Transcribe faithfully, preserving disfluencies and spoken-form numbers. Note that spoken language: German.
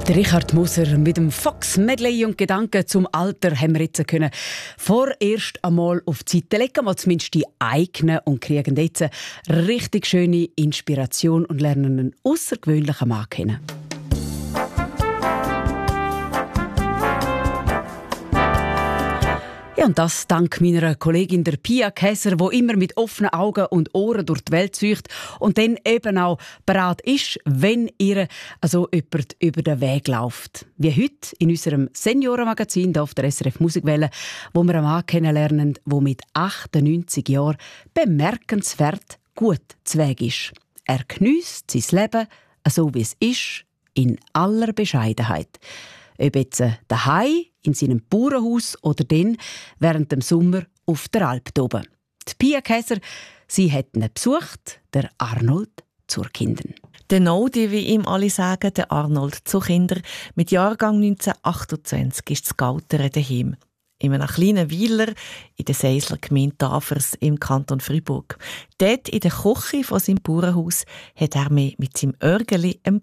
Der Richard Moser mit dem Fox Medley und Gedanken zum Alter haben wir jetzt können vorerst einmal auf die Seite legen, mal zumindest die eigenen, und kriegen jetzt eine richtig schöne Inspiration und lernen einen außergewöhnlichen Mann kennen. Ja, und das dank meiner Kollegin der Pia Käser, die immer mit offenen Augen und Ohren durch die Welt zieht und dann eben auch bereit ist, wenn ihr also jemand über den Weg läuft. Wie heute in unserem Seniorenmagazin hier auf der S R F Musikwelle, wo wir einen Mann kennenlernen, der mit achtundneunzig Jahren bemerkenswert gut zu Weg ist. Er geniesst sein Leben, so wie es ist, in aller Bescheidenheit. Ob jetzt daheim in seinem Bauernhaus oder dann während dem Sommer auf der Alp oben. Die Pia Käser, sie hat ihn besucht, der Arnold zur Kindern. Der Nodi, wie ihm alle sagen, der Arnold zu Kinder. Mit Jahrgang neunzehnhundertachtundzwanzig ist das Gautern daheim. In einem kleinen Weiler in der Seisler Gemeinde Tafers im Kanton Freiburg. Dort in der Küche von seinem Bauernhaus hat er mich mit seinem Örgeli, einem